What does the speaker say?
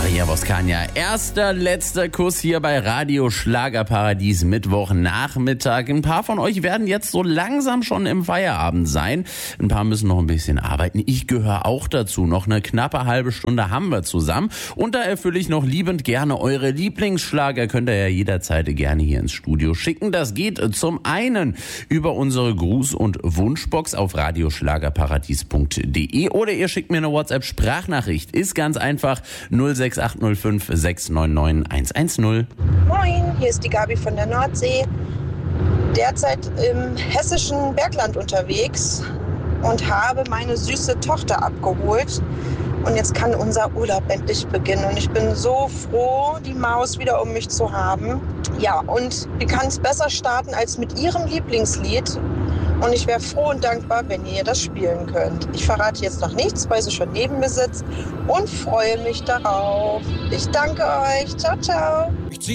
Maria Voskania. Erster, letzter Kuss hier bei Radio Schlagerparadies Mittwochnachmittag. Ein paar von euch werden jetzt so langsam schon im Feierabend sein. Ein paar müssen noch ein bisschen arbeiten. Ich gehöre auch dazu. Noch eine knappe halbe Stunde haben wir zusammen. Und da erfülle ich noch liebend gerne eure Lieblingsschlager. Könnt ihr ja jederzeit gerne hier ins Studio schicken. Das geht zum einen über unsere Gruß- und Wunschbox auf radioschlagerparadies.de oder ihr schickt mir eine WhatsApp-Sprachnachricht. Ist ganz einfach 06805 699 110. Moin, hier ist die Gabi von der Nordsee. Derzeit im hessischen Bergland unterwegs und habe meine süße Tochter abgeholt. Und jetzt kann unser Urlaub endlich beginnen. Und ich bin so froh, die Maus wieder um mich zu haben. Ja, und wie kann es besser starten als mit ihrem Lieblingslied? Und ich wäre froh und dankbar, wenn ihr das spielen könnt. Ich verrate jetzt noch nichts, weil sie schon neben mir sitzt und freue mich darauf. Ich danke euch. Ciao, ciao.